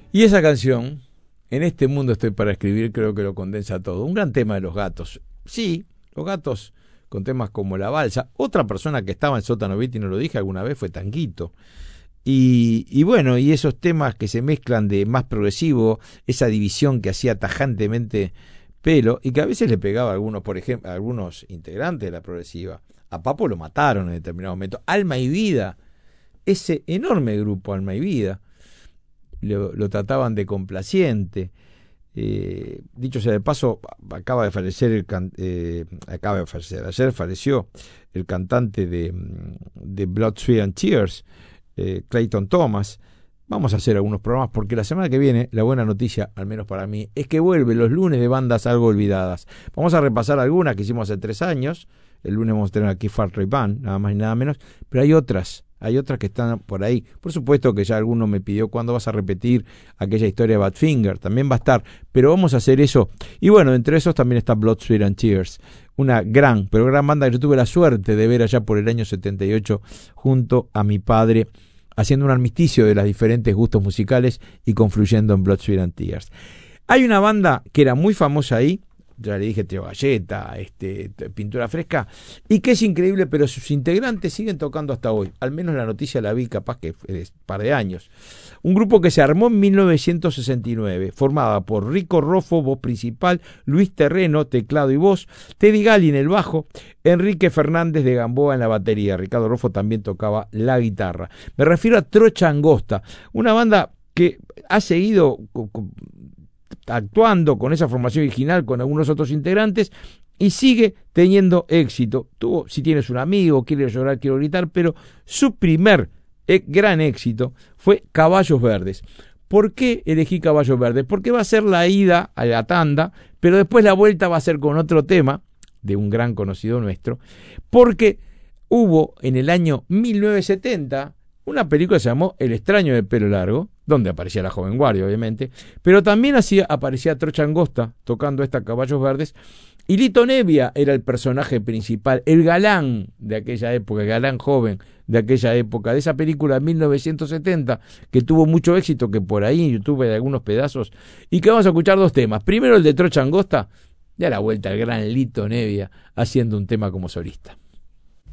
Y esa canción, En este mundo estoy para escribir, creo que lo condensa todo. Un gran tema de Los Gatos. Sí, Los Gatos con temas como La Balsa. Otra persona que estaba en Sótano Beat, y no lo dije alguna vez, fue Tanguito. Y bueno, y esos temas que se mezclan de más progresivo, esa división que hacía tajantemente Pelo, y que a veces le pegaba a algunos, por ejemplo, a algunos integrantes de la progresiva. A Papo lo mataron en determinado momento. Alma y Vida, ese enorme grupo Alma y Vida, lo trataban de complaciente. Dicho sea de paso, acaba de fallecer ayer falleció el cantante de Blood, Sweat and Tears, Clayton Thomas. Vamos a hacer algunos programas porque la semana que viene, la buena noticia, al menos para mí, es que vuelve los lunes de bandas algo olvidadas. Vamos a repasar algunas que hicimos hace 3 años. El lunes vamos a tener aquí Far Right Band, nada más y nada menos, pero hay otras que están por ahí. Por supuesto que ya alguno me pidió cuándo vas a repetir aquella historia de Badfinger, también va a estar, pero vamos a hacer eso. Y bueno, entre esos también está Blood, Sweat and Tears, una gran banda que yo tuve la suerte de ver allá por el año 78 junto a mi padre, haciendo un armisticio de los diferentes gustos musicales y confluyendo en Blood, Sweat and Tears. Hay una banda que era muy famosa ahí, ya le dije Teo Galleta, Pintura Fresca, y que es increíble, pero sus integrantes siguen tocando hasta hoy. Al menos la noticia la vi capaz que es un par de años. Un grupo que se armó en 1969, formada por Rico Roffo, voz principal, Luis Terreno, teclado y voz, Teddy Gali en el bajo, Enrique Fernández de Gamboa en la batería. Ricardo Roffo también tocaba la guitarra. Me refiero a Trocha Angosta, una banda que ha seguido actuando con esa formación original con algunos otros integrantes y sigue teniendo éxito. Tuvo Si tienes un amigo, Quiere llorar, quiero gritar, pero su primer gran éxito fue Caballos Verdes. ¿Por qué elegí Caballos Verdes? Porque va a ser la ida a la tanda, pero después la vuelta va a ser con otro tema de un gran conocido nuestro, porque hubo en el año 1970 una película que se llamó El extraño del pelo largo, donde aparecía la joven guardia, obviamente, pero también aparecía Trocha Angosta tocando Caballos Verdes, y Lito Nebbia era el personaje principal, el galán de aquella época, el galán joven de aquella época, de esa película de 1970, que tuvo mucho éxito, que por ahí en YouTube hay algunos pedazos, y que vamos a escuchar 2 temas. Primero el de Trocha Angosta, y a la vuelta el gran Lito Nebbia haciendo un tema como solista.